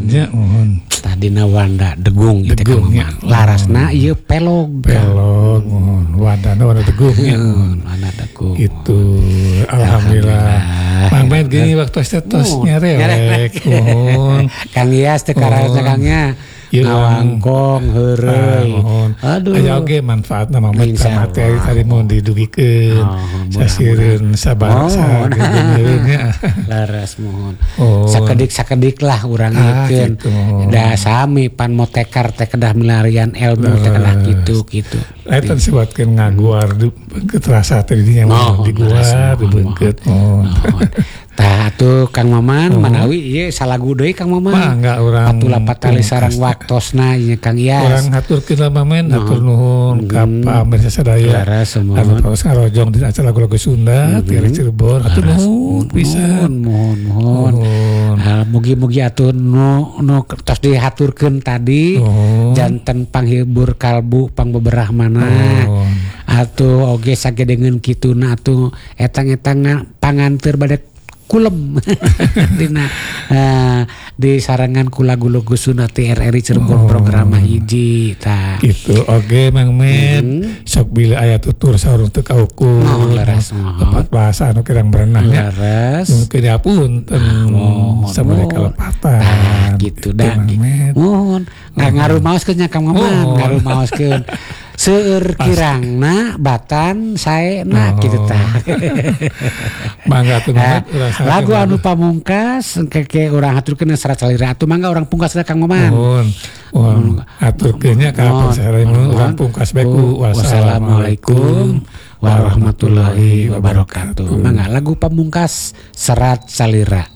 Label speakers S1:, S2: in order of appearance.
S1: Ya, mohon.
S2: Tadina Wanda Degung gitu Kang Maman. Larasna ieu pelog.
S1: Mohon. Wanda Degung.
S2: Wanda Degung.
S1: Itu alhamdulillah. Mang main gini waktu estetosnya rewek. Mohon.
S2: Kang Iyas teh karasna Kangnya. Ngawangkong heureuy.
S1: Aduh. Aya oge manfaatna mah materi tadi mau didugikeun. Sasieun sabangsa geuneunnya.
S2: Laras mohon. Sakedik lah urang ngeukeun. Da sami pan motekar teh kedah milarian ilmu teh kedah kitu.
S1: Eta disebutkeun ngaguar beunkeut rasa teh dinya diguar beunkeut.
S2: Tah atuh Kang Maman manawi ieu salagu deui Kang Maman.
S1: Mangga urang
S2: patulapat tali sareng waktosna ieu Kang Iyas.
S1: Urang haturkeun lah Mamen atur nuhun ka pamirsa sadaya. Anu paus ngarojong di acara lagu-lagu Sunda ti Cirebon atur nuhun pisan.
S2: Mohon. Mugi-mugi atuh nu tos dihaturkeun tadi janten panghibur kalbu pangbeberahmana. Atuh oge sagedengeun kituna atuh etang-etangna panganteur bade kulem dina di sarangan kulagu-lagu Sunda RRI Cirebon program hiji tah
S1: gitu. Oke Mang Men sok bila aya tutur saurung teu kaukur tepat bahasa anu kirang berenangnya mungkin ya punten sabari kalepatan
S2: gitu dah mohon ngarumaoskeun nya Kang Maman ngarumaoskeun seueur kirangna batan saena kitu tah.
S1: Mangga atuh
S2: lagu anu pamungkas ke urang haturkeun Serat Salira atuh mangga urang pungkasna Kang Maman.
S1: Mohon aturkeun nya ka pasareun urang pungkas beku. Wassalamualaikum warahmatullahi wabarakatuh.
S2: Mangga lagu pamungkas Serat Salira.